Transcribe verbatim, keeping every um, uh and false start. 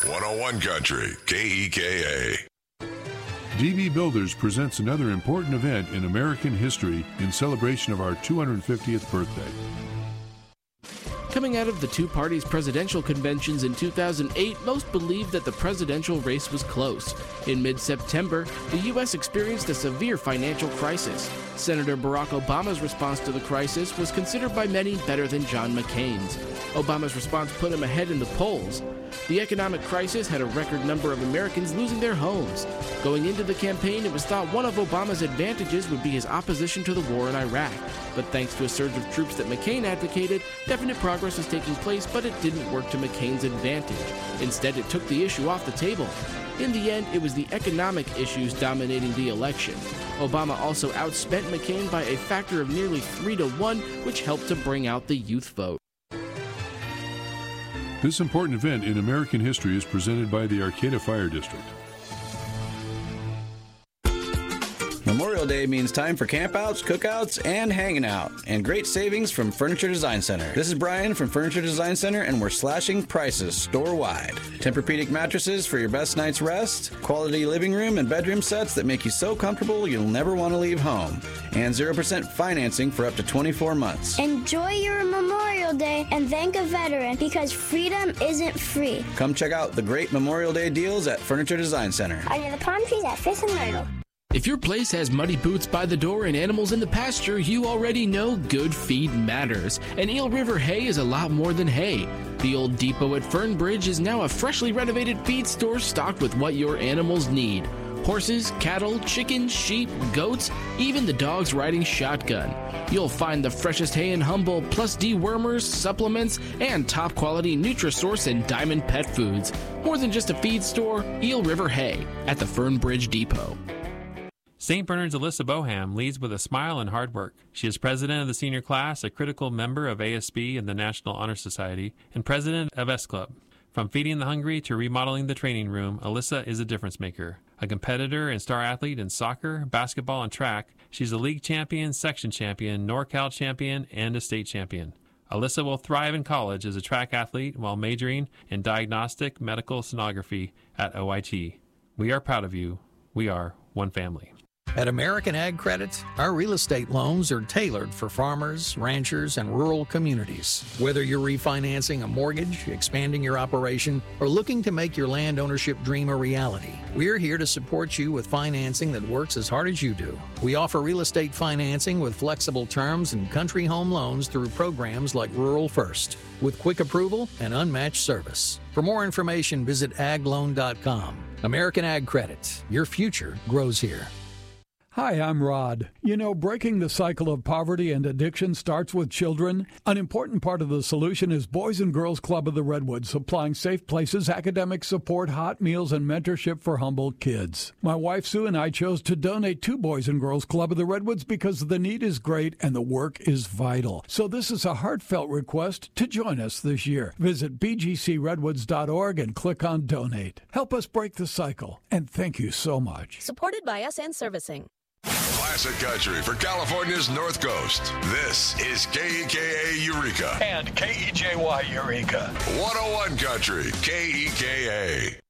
one oh one Country, K E K A. D B Builders presents another important event in American history in celebration of our two hundred fiftieth birthday. Coming out of the two parties' presidential conventions in two thousand eight, most believed that the presidential race was close. In mid-September, the U S experienced a severe financial crisis. Senator Barack Obama's response to the crisis was considered by many better than John McCain's. Obama's response put him ahead in the polls. The economic crisis had a record number of Americans losing their homes. Going into the campaign, it was thought one of Obama's advantages would be his opposition to the war in Iraq. But thanks to a surge of troops that McCain advocated, definite progress was taking place, but it didn't work to McCain's advantage. Instead, it took the issue off the table. In the end, it was the economic issues dominating the election. Obama also outspent McCain by a factor of nearly three to one, which helped to bring out the youth vote. This important event in American history is presented by the Arcata Fire District. Memorial Day means time for campouts, cookouts, and hanging out, and great savings from Furniture Design Center. This is Brian from Furniture Design Center, and we're slashing prices store-wide. Tempur-Pedic mattresses for your best night's rest, quality living room and bedroom sets that make you so comfortable you'll never want to leave home, and zero percent financing for up to twenty-four months. Enjoy your Memorial Day and thank a veteran, because freedom isn't free. Come check out the great Memorial Day deals at Furniture Design Center. Under the palm trees at Fifth and Myrtle. If your place has muddy boots by the door and animals in the pasture, you already know good feed matters. And Eel River Hay is a lot more than hay. The old depot at Fernbridge is now a freshly renovated feed store stocked with what your animals need. Horses, cattle, chickens, sheep, goats, even the dogs riding shotgun. You'll find the freshest hay in Humboldt, plus dewormers, supplements, and top-quality Nutrisource and Diamond pet foods. More than just a feed store, Eel River Hay at the Fernbridge Depot. Saint Bernard's Alyssa Boham leads with a smile and hard work. She is president of the senior class, a critical member of A S B and the National Honor Society, and president of S Club. From feeding the hungry to remodeling the training room, Alyssa is a difference maker. A competitor and star athlete in soccer, basketball, and track, she's a league champion, section champion, NorCal champion, and a state champion. Alyssa will thrive in college as a track athlete while majoring in diagnostic medical sonography at O I T. We are proud of you. We are one family. At American Ag Credit, our real estate loans are tailored for farmers, ranchers, and rural communities. Whether you're refinancing a mortgage, expanding your operation, or looking to make your land ownership dream a reality, we're here to support you with financing that works as hard as you do. We offer real estate financing with flexible terms and country home loans through programs like Rural First, with quick approval and unmatched service. For more information, visit ag loan dot com. American Ag Credit. Your future grows here. Hi, I'm Rod. You know, breaking the cycle of poverty and addiction starts with children. An important part of the solution is Boys and Girls Club of the Redwoods, supplying safe places, academic support, hot meals, and mentorship for Humboldt kids. My wife Sue and I chose to donate to Boys and Girls Club of the Redwoods because the need is great and the work is vital. So this is a heartfelt request to join us this year. Visit b g c redwoods dot org and click on Donate. Help us break the cycle, and thank you so much. Supported by S N Servicing. Classic country for California's North Coast. This is K E K A Eureka. And K E J Y Eureka. one oh one Country, K E K A.